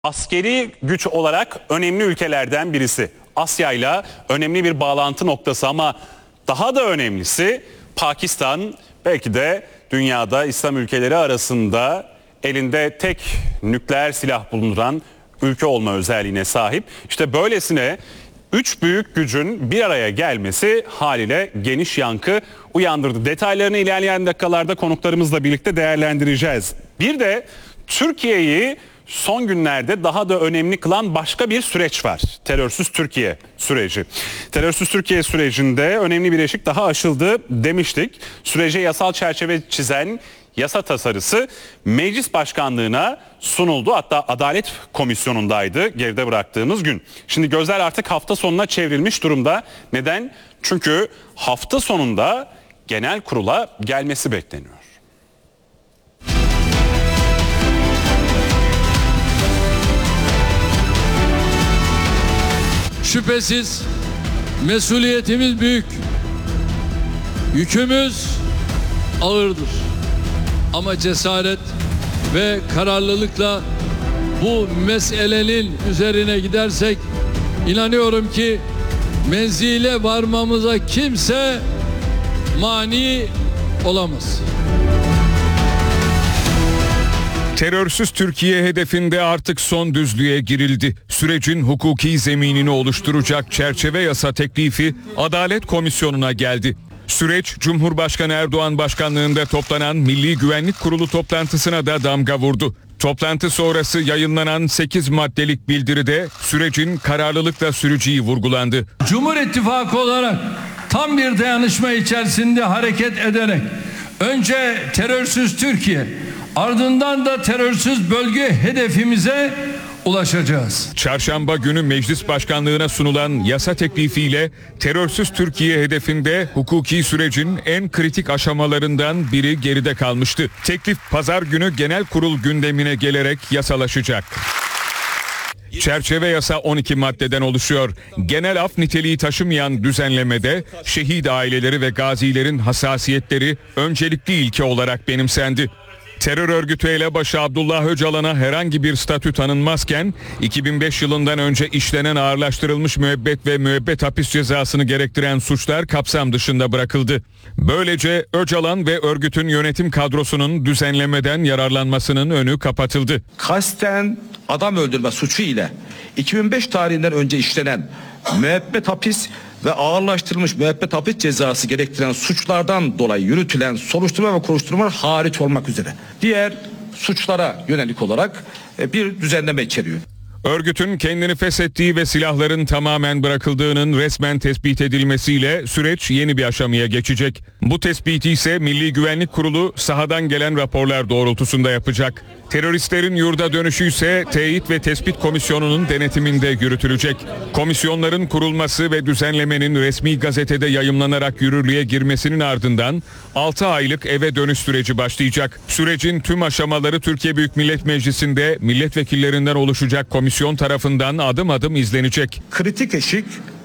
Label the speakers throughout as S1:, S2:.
S1: Askeri güç olarak önemli ülkelerden birisi. Asya ile önemli bir bağlantı noktası ama daha da önemlisi Pakistan belki de dünyada İslam ülkeleri arasında elinde tek nükleer silah bulunduran ülke olma özelliğine sahip. İşte böylesine üç büyük gücün bir araya gelmesi haliyle geniş yankı uyandırdı. Detaylarını ilerleyen dakikalarda konuklarımızla birlikte değerlendireceğiz. Bir de Türkiye'yi son günlerde daha da önemli kılan başka bir süreç var. Terörsüz Türkiye süreci. Terörsüz Türkiye sürecinde önemli bir eşik daha aşıldı demiştik. Sürece yasal çerçeve çizen yasa tasarısı meclis başkanlığına sunuldu. Hatta Adalet Komisyonu'ndaydı geride bıraktığımız gün. Şimdi gözler artık hafta sonuna çevrilmiş durumda. Neden? Çünkü hafta sonunda genel kurula gelmesi bekleniyor.
S2: Şüphesiz mesuliyetimiz büyük, yükümüz ağırdır. Ama cesaret ve kararlılıkla bu meselenin üzerine gidersek inanıyorum ki menzile varmamıza kimse mani olamaz.
S3: Terörsüz Türkiye hedefinde artık son düzlüğe girildi. Sürecin hukuki zeminini oluşturacak çerçeve yasa teklifi Adalet Komisyonu'na geldi. Süreç Cumhurbaşkanı Erdoğan başkanlığında toplanan Milli Güvenlik Kurulu toplantısına da damga vurdu. Toplantı sonrası yayınlanan 8 maddelik bildiride sürecin kararlılıkla süreceği vurgulandı.
S2: Cumhur İttifakı olarak tam bir dayanışma içerisinde hareket ederek önce terörsüz Türkiye, ardından da terörsüz bölge hedefimize ulaşacağız.
S3: Çarşamba günü meclis başkanlığına sunulan yasa teklifiyle terörsüz Türkiye hedefinde hukuki sürecin en kritik aşamalarından biri geride kalmıştı. Teklif pazar günü genel kurul gündemine gelerek yasalaşacak. Çerçeve yasa 12 maddeden oluşuyor. Genel af niteliği taşımayan düzenlemede şehit aileleri ve gazilerin hassasiyetleri öncelikli ilke olarak benimsendi. Terör örgütü elebaşı Abdullah Öcalan'a herhangi bir statü tanınmazken 2005 yılından önce işlenen ağırlaştırılmış müebbet ve müebbet hapis cezasını gerektiren suçlar kapsam dışında bırakıldı. Böylece Öcalan ve örgütün yönetim kadrosunun düzenlemeden yararlanmasının önü kapatıldı.
S4: Kasten adam öldürme suçu ile 2005 tarihinden önce işlenen müebbet hapis ve ağırlaştırılmış müebbet hapis cezası gerektiren suçlardan dolayı yürütülen soruşturma ve kovuşturmalar hariç olmak üzere diğer suçlara yönelik olarak bir düzenleme içeriyor.
S3: Örgütün kendini feshettiği ve silahların tamamen bırakıldığının resmen tespit edilmesiyle süreç yeni bir aşamaya geçecek. Bu tespiti ise Milli Güvenlik Kurulu sahadan gelen raporlar doğrultusunda yapacak. Teröristlerin yurda dönüşü ise Teyit ve Tespit Komisyonu'nun denetiminde yürütülecek. Komisyonların kurulması ve düzenlemenin resmi gazetede yayımlanarak yürürlüğe girmesinin ardından 6 aylık eve dönüş süreci başlayacak. Sürecin tüm aşamaları Türkiye Büyük Millet Meclisi'nde milletvekillerinden oluşacak komisyon tarafından adım adım izlenecek.
S4: Kritik eşik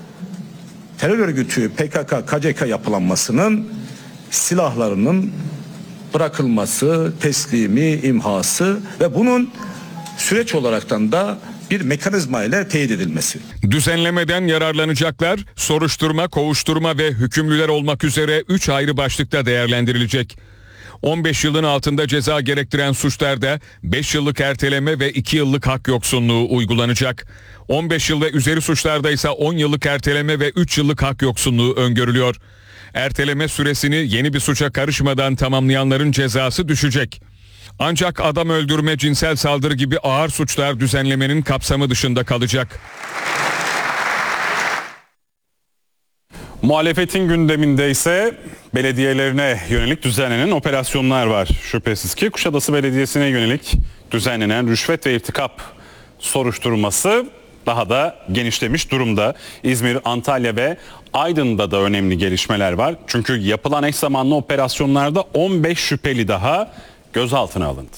S4: terör örgütü PKK, KCK yapılanmasının silahlarının bırakılması, teslimi, imhası ve bunun süreç olaraktan da bir mekanizma ile teyit edilmesi.
S3: Düzenlemeden yararlanacaklar soruşturma, kovuşturma ve hükümlüler olmak üzere 3 ayrı başlıkta değerlendirilecek. 15 yılın altında ceza gerektiren suçlarda 5 yıllık erteleme ve 2 yıllık hak yoksunluğu uygulanacak. 15 yıl ve üzeri suçlarda ise 10 yıllık erteleme ve 3 yıllık hak yoksunluğu öngörülüyor. Erteleme süresini yeni bir suça karışmadan tamamlayanların cezası düşecek. Ancak adam öldürme, cinsel saldırı gibi ağır suçlar düzenlemenin kapsamı dışında kalacak.
S1: Muhalefetin gündeminde ise belediyelerine yönelik düzenlenen operasyonlar var. Şüphesiz ki Kuşadası Belediyesi'ne yönelik düzenlenen rüşvet ve irtikap soruşturması daha da genişlemiş durumda. İzmir, Antalya ve Aydın'da da önemli gelişmeler var. Çünkü yapılan eş zamanlı operasyonlarda 15 şüpheli daha gözaltına alındı.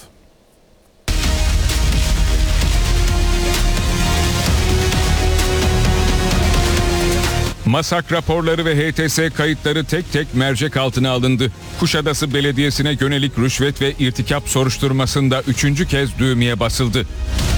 S3: MASAK raporları ve HTS kayıtları tek tek mercek altına alındı. Kuşadası Belediyesi'ne yönelik rüşvet ve irtikap soruşturmasında 3. kez düğmeye basıldı.